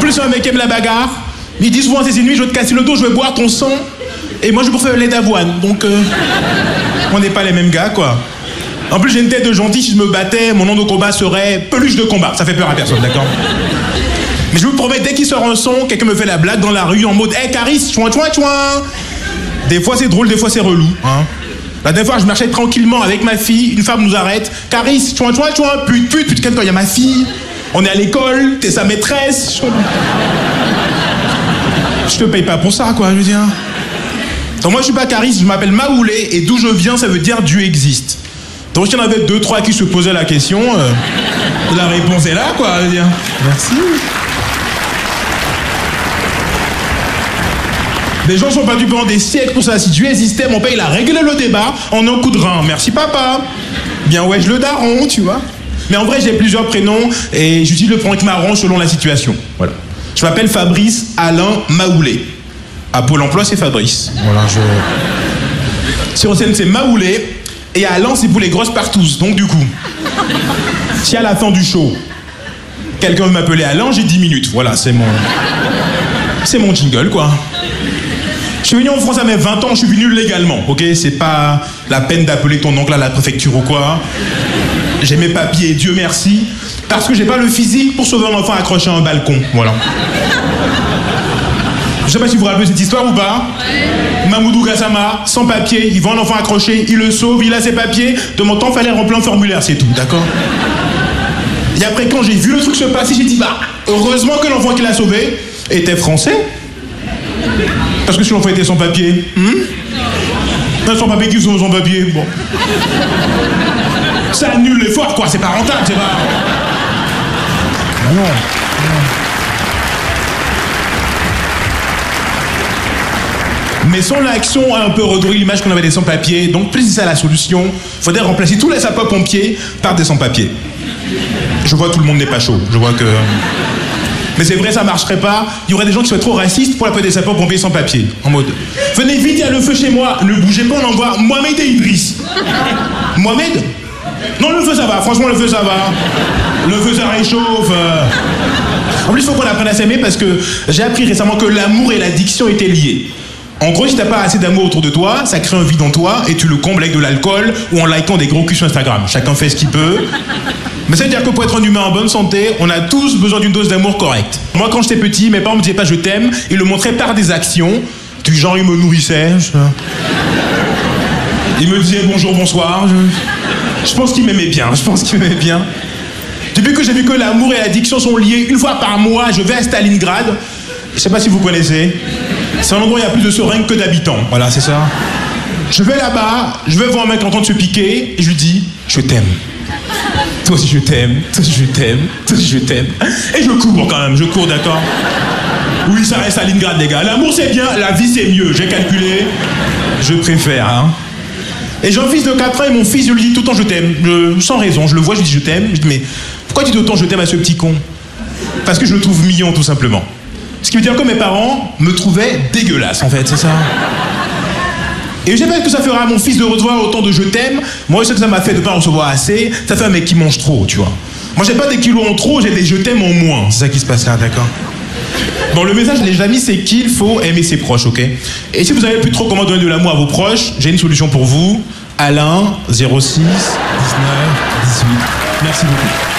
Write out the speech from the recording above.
plus, c'est un mec qui aime la bagarre. Il dit souvent à ses ennemis, je vais te casser le dos, je vais boire ton sang. Et moi, je préfère le lait d'avoine. Donc, on n'est pas les mêmes gars, quoi. En plus, j'ai une tête de gentil. Si je me battais, mon nom de combat serait peluche de combat. Ça fait peur à personne, d'accord? Mais je vous promets, dès qu'il sort un son, quelqu'un me fait la blague dans la rue en mode « Hey, Caris, chouin, chouin, chouin !» Des fois, c'est drôle, des fois, c'est relou. Hein. La dernière fois, je marchais tranquillement avec ma fille. Une femme nous arrête. « Caris, chouin, chouin, chouin !» Pute, quand il y a ma fille. On est à l'école, t'es sa maîtresse. Je te paye pas pour ça, quoi, je veux dire. Donc moi, je suis pas Caris, je m'appelle Maoulé, et d'où je viens, ça veut dire Dieu existe. Donc il y en avait 2-3 qui se posaient la question. La réponse est là, quoi, je veux dire. Merci. Des gens sont battus pendant des siècles pour ça. Si Dieu existait, mon père, il a réglé le débat en un coup de rein. Merci, papa. Bien, ouais, je le daron, tu vois. Mais en vrai, j'ai plusieurs prénoms, et j'utilise le prénom qui m'arrange selon la situation. Voilà. Je m'appelle Fabrice Alain Maoulé. À Pôle emploi, c'est Fabrice. Voilà, Sur scène, c'est Maoulé. Et Alain, c'est pour les grosses partous. Donc, du coup, si à la fin du show, quelqu'un veut m'appeler Alain, j'ai 10 minutes. Voilà, c'est mon jingle, quoi. Je suis venu en France à mes 20 ans, je suis venu légalement, ok? C'est pas la peine d'appeler ton oncle à la préfecture ou quoi. J'ai mes papiers, Dieu merci. Parce que j'ai pas le physique pour sauver un enfant accroché à un balcon. Voilà. Je sais pas si vous vous rappelez cette histoire ou pas. Mamoudou Gassama, sans papier, il voit un enfant accroché, il le sauve, il a ses papiers. De mon temps, fallait remplir un formulaire, c'est tout, d'accord? Et après, quand j'ai vu le truc se passer, j'ai dit, bah, heureusement que l'enfant qui l'a sauvé était français. Parce que si l'enfant était sans papier, sans papier, qui sont sans papier, bon. Ça annule l'effort, quoi, c'est pas rentable, c'est pas... Non. Mais son action a un peu redoré l'image qu'on avait des sans-papiers, donc plus c'est ça la solution, faudrait remplacer tous les sapeurs-pompiers par des sans-papiers. Je vois que tout le monde n'est pas chaud, je vois que... Mais c'est vrai, ça marcherait pas, il y aurait des gens qui seraient trop racistes pour appeler des sapeurs-pompiers sans papier. En mode, venez vite, il y a le feu chez moi, ne bougez pas, on envoie Mohamed et Idriss. Mohamed? Non, le feu ça va, franchement le feu ça va. Le feu ça réchauffe. En plus, il faut qu'on apprenne à s'aimer parce que j'ai appris récemment que l'amour et l'addiction étaient liés. En gros, si t'as pas assez d'amour autour de toi, ça crée un vide en toi et tu le combles avec de l'alcool ou en likant des gros culs sur Instagram. Chacun fait ce qu'il peut. Mais ça veut dire que pour être un humain en bonne santé, on a tous besoin d'une dose d'amour correcte. Moi, quand j'étais petit, mes parents me disaient pas je t'aime, ils le montraient par des actions. Du genre, ils me nourrissaient. Ils me disaient bonjour, bonsoir. Je pense qu'ils m'aimaient bien, Depuis que j'ai vu que l'amour et l'addiction sont liés, une fois par mois, je vais à Stalingrad. Je sais pas si vous connaissez. C'est un endroit où il y a plus de seringues que d'habitants. Voilà, c'est ça. Je vais là-bas, je vais voir un mec en train de se piquer, et je lui dis, je t'aime. Toi aussi je t'aime, toi aussi je t'aime, toi aussi je t'aime. Et je cours quand même, d'accord? Oui, ça reste Stalingrad, les gars. L'amour c'est bien, la vie c'est mieux. J'ai calculé, je préfère, hein. Et j'ai un fils de 4 ans et mon fils, je lui dis tout le temps je t'aime. Sans raison, je le vois, je lui dis je t'aime. Je dis mais pourquoi tu dis autant je t'aime à ce petit con? Parce que je le trouve mignon tout simplement. Ce qui veut dire que mes parents me trouvaient dégueulasse en fait, c'est ça. Et je sais pas ce que ça fera à mon fils de recevoir autant de je t'aime. Moi, ce que ça m'a fait de pas en recevoir assez, ça fait un mec qui mange trop, tu vois. Moi, j'ai pas des kilos en trop, j'ai des je t'aime en moins. C'est ça qui se passe là, d'accord? Bon, le message, les amis, c'est qu'il faut aimer ses proches, ok? Et si vous avez plus trop comment donner de l'amour à vos proches, j'ai une solution pour vous. Alain, 06 19 18. Merci beaucoup.